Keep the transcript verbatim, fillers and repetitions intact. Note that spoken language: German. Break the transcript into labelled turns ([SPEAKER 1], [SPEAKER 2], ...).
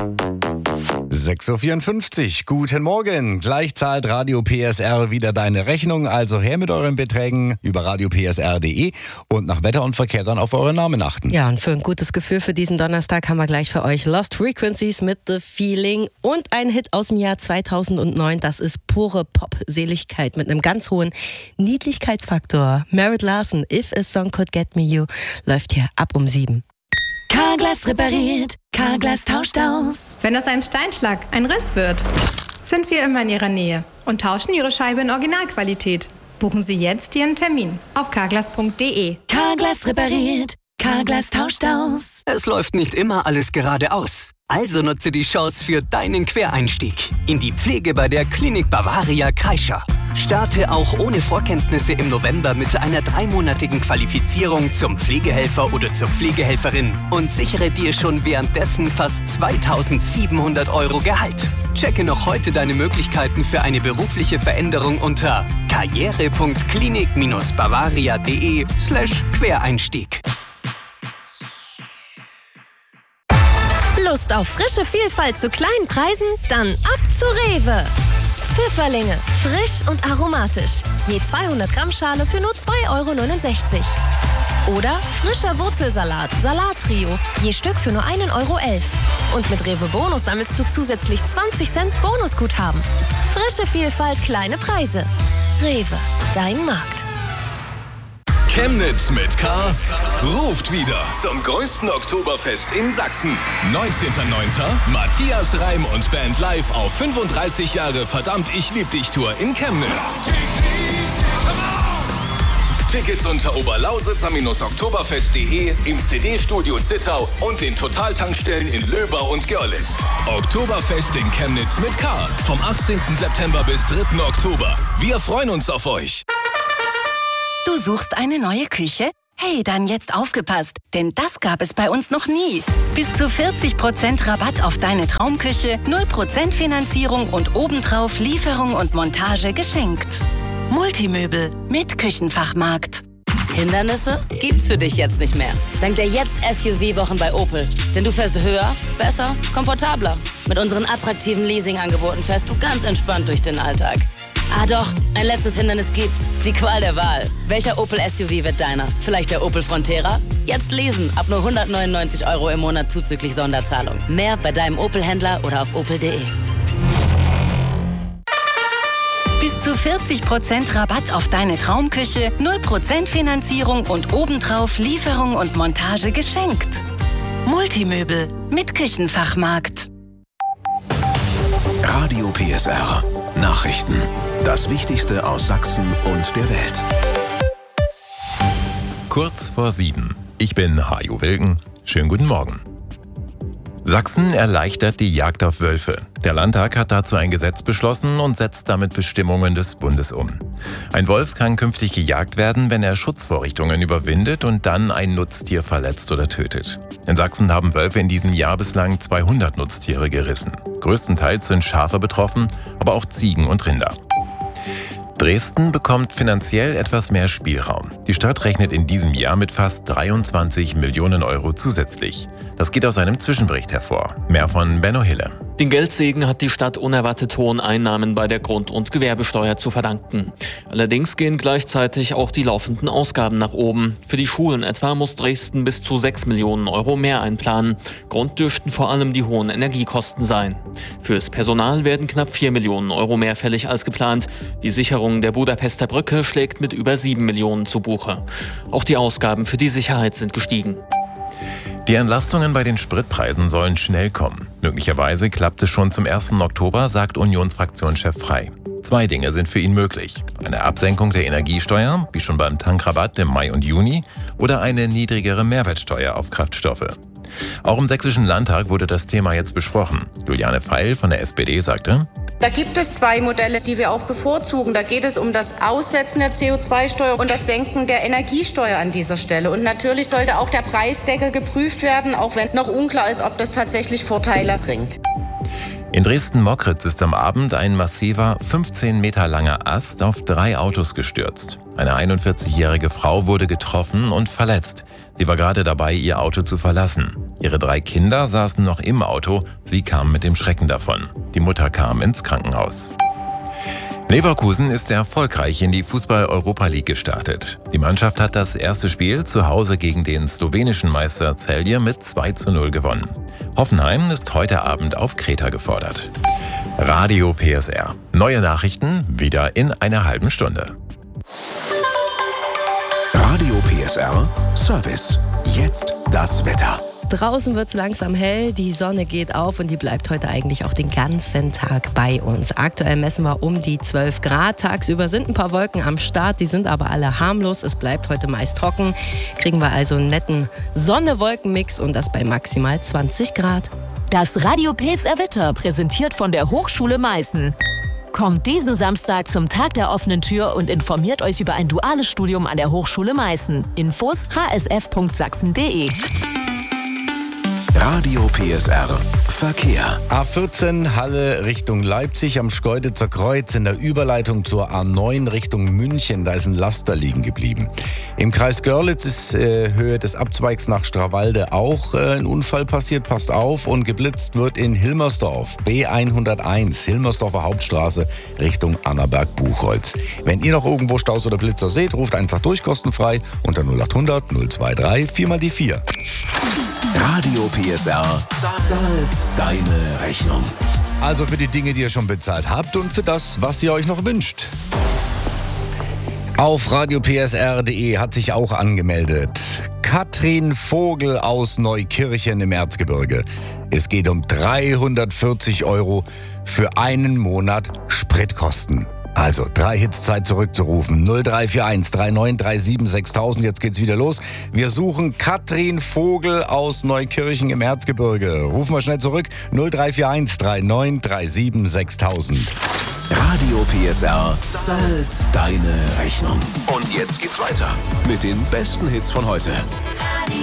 [SPEAKER 1] sechs Uhr vierundfünfzig, guten Morgen. Gleich zahlt Radio P S R wieder deine Rechnung. Also her mit euren Beträgen über radio p s r punkt d e und nach Wetter und Verkehr dann auf eure Namen achten.
[SPEAKER 2] Ja, und für ein gutes Gefühl für diesen Donnerstag haben wir gleich für euch Lost Frequencies mit The Feeling und ein Hit aus dem Jahr zweitausendneun. Das ist pure Pop-Seligkeit mit einem ganz hohen Niedlichkeitsfaktor. Merit Larson, If a Song Could Get Me You, läuft hier ab um sieben.
[SPEAKER 3] Carglass repariert, Carglass tauscht aus.
[SPEAKER 4] Wenn aus einem Steinschlag ein Riss wird, sind wir immer in Ihrer Nähe und tauschen Ihre Scheibe in Originalqualität. Buchen Sie jetzt Ihren Termin auf carglass punkt d e.
[SPEAKER 3] Carglass repariert, Carglass tauscht aus.
[SPEAKER 5] Es läuft nicht immer alles geradeaus. Also nutze die Chance für deinen Quereinstieg in die Pflege bei der Klinik Bavaria Kreischer. Starte auch ohne Vorkenntnisse im November mit einer dreimonatigen Qualifizierung zum Pflegehelfer oder zur Pflegehelferin und sichere dir schon währenddessen fast zweitausendsiebenhundert Euro Gehalt. Checke noch heute deine Möglichkeiten für eine berufliche Veränderung unter karriere punkt klinik bavaria punkt d e slash Quereinstieg.
[SPEAKER 6] Lust auf frische Vielfalt zu kleinen Preisen? Dann ab zu Rewe. Pfifferlinge, frisch und aromatisch. Je zweihundert Gramm Schale für nur zwei Euro neunundsechzig. Oder frischer Wurzelsalat, Salattrio, je Stück für nur ein Euro elf. Und mit Rewe Bonus sammelst du zusätzlich zwanzig Cent Bonusguthaben. Frische Vielfalt, kleine Preise. Rewe, dein Markt.
[SPEAKER 7] Chemnitz mit K ruft wieder zum größten Oktoberfest in Sachsen. neunzehnter neunter Matthias Reim und Band live auf fünfunddreißig Jahre Verdammt, ich lieb dich Tour in Chemnitz. Tickets unter oberlausitzer-oktoberfest punkt d e, im C D-Studio Zittau und den Totaltankstellen in Löbau und Görlitz. Oktoberfest in Chemnitz mit K vom achtzehnten September bis dritten Oktober. Wir freuen uns auf euch.
[SPEAKER 3] Du suchst eine neue Küche? Hey, dann jetzt aufgepasst, denn das gab es bei uns noch nie. Bis zu vierzig Prozent Rabatt auf deine Traumküche, null Prozent Finanzierung und obendrauf Lieferung und Montage geschenkt. Multimöbel mit Küchenfachmarkt.
[SPEAKER 8] Hindernisse gibt's für dich jetzt nicht mehr. Dank der Jetzt S U V-Wochen bei Opel. Denn du fährst höher, besser, komfortabler. Mit unseren attraktiven Leasingangeboten fährst du ganz entspannt durch den Alltag. Ah doch, ein letztes Hindernis gibt's. Die Qual der Wahl. Welcher Opel S U V wird deiner? Vielleicht der Opel Frontera? Jetzt lesen, ab nur hundertneunundneunzig Euro im Monat zuzüglich Sonderzahlung. Mehr bei deinem Opel-Händler oder auf opel punkt d e.
[SPEAKER 3] Bis zu vierzig Prozent Rabatt auf deine Traumküche, null Prozent Finanzierung und obendrauf Lieferung und Montage geschenkt. Multimöbel mit Küchenfachmarkt.
[SPEAKER 7] Radio P S R. Nachrichten. Das Wichtigste aus Sachsen und der Welt.
[SPEAKER 9] Kurz vor sieben. Ich bin Hajo Wilken. Schönen guten Morgen. Sachsen erleichtert die Jagd auf Wölfe. Der Landtag hat dazu ein Gesetz beschlossen und setzt damit Bestimmungen des Bundes um. Ein Wolf kann künftig gejagt werden, wenn er Schutzvorrichtungen überwindet und dann ein Nutztier verletzt oder tötet. In Sachsen haben Wölfe in diesem Jahr bislang zweihundert Nutztiere gerissen. Größtenteils sind Schafe betroffen, aber auch Ziegen und Rinder. Dresden bekommt finanziell etwas mehr Spielraum. Die Stadt rechnet in diesem Jahr mit fast dreiundzwanzig Millionen Euro zusätzlich. Das geht aus einem Zwischenbericht hervor. Mehr von Benno Hille.
[SPEAKER 10] Den Geldsegen hat die Stadt unerwartet hohen Einnahmen bei der Grund- und Gewerbesteuer zu verdanken. Allerdings gehen gleichzeitig auch die laufenden Ausgaben nach oben. Für die Schulen etwa muss Dresden bis zu sechs Millionen Euro mehr einplanen. Grund dürften vor allem die hohen Energiekosten sein. Fürs Personal werden knapp vier Millionen Euro mehr fällig als geplant. Die Sicherung der Budapester Brücke schlägt mit über sieben Millionen zu Buche. Auch die Ausgaben für die Sicherheit sind gestiegen.
[SPEAKER 9] Die Entlastungen bei den Spritpreisen sollen schnell kommen. Möglicherweise klappt es schon zum ersten Oktober, sagt Unionsfraktionschef Frey. Zwei Dinge sind für ihn möglich. Eine Absenkung der Energiesteuer, wie schon beim Tankrabatt im Mai und Juni, oder eine niedrigere Mehrwertsteuer auf Kraftstoffe. Auch im Sächsischen Landtag wurde das Thema jetzt besprochen. Juliane Pfeil von der S P D sagte:
[SPEAKER 11] Da gibt es zwei Modelle, die wir auch bevorzugen. Da geht es um das Aussetzen der C O zwei Steuer und das Senken der Energiesteuer an dieser Stelle. Und natürlich sollte auch der Preisdeckel geprüft werden, auch wenn noch unklar ist, ob das tatsächlich Vorteile bringt.
[SPEAKER 9] In Dresden-Mockritz ist am Abend ein massiver, fünfzehn Meter langer Ast auf drei Autos gestürzt. Eine einundvierzigjährige Frau wurde getroffen und verletzt. Sie war gerade dabei, ihr Auto zu verlassen. Ihre drei Kinder saßen noch im Auto, sie kamen mit dem Schrecken davon. Die Mutter kam ins Krankenhaus. Leverkusen ist erfolgreich in die Fußball-Europa League gestartet. Die Mannschaft hat das erste Spiel zu Hause gegen den slowenischen Meister Celje mit zwei zu null gewonnen. Hoffenheim ist heute Abend auf Kreta gefordert. Radio P S R. Neue Nachrichten wieder in einer halben Stunde.
[SPEAKER 12] Radio P S R Service. Jetzt das Wetter.
[SPEAKER 2] Draußen wird es langsam hell, die Sonne geht auf und die bleibt heute eigentlich auch den ganzen Tag bei uns. Aktuell messen wir um die zwölf Grad. Tagsüber sind ein paar Wolken am Start, die sind aber alle harmlos. Es bleibt heute meist trocken. Kriegen wir also einen netten Sonne-Wolken-Mix und das bei maximal zwanzig Grad.
[SPEAKER 13] Das Radio P S R Wetter präsentiert von der Hochschule Meißen. Kommt diesen Samstag zum Tag der offenen Tür und informiert euch über ein duales Studium an der Hochschule Meißen. Infos h s f punkt sachsen punkt d e.
[SPEAKER 12] Radio P S R Verkehr.
[SPEAKER 1] A vierzehn Halle Richtung Leipzig am Schkeuditzer Kreuz in der Überleitung zur A neun Richtung München. Da ist ein Laster liegen geblieben. Im Kreis Görlitz ist äh, Höhe des Abzweigs nach Strawalde auch äh, ein Unfall passiert. Passt auf, und geblitzt wird in Hilmersdorf. B hunderteins, Hilmersdorfer Hauptstraße Richtung Annaberg-Buchholz. Wenn ihr noch irgendwo Staus oder Blitzer seht, ruft einfach durch, kostenfrei unter null acht hundert null zwei drei vier mal die vier.
[SPEAKER 12] Radio P S R zahlt deine Rechnung.
[SPEAKER 1] Also für die Dinge, die ihr schon bezahlt habt und für das, was ihr euch noch wünscht. Auf radio p s r punkt d e hat sich auch angemeldet Katrin Vogel aus Neukirchen im Erzgebirge. Es geht um dreihundertvierzig Euro für einen Monat Spritkosten. Also drei Hits Zeit zurückzurufen. null drei vier eins drei neun drei sieben sechstausend. Jetzt geht's wieder los. Wir suchen Katrin Vogel aus Neukirchen im Erzgebirge. Rufen wir schnell zurück. null drei vier eins drei neun drei sieben sechstausend.
[SPEAKER 12] Radio P S R zahlt deine Rechnung. Und jetzt geht's weiter mit den besten Hits von heute.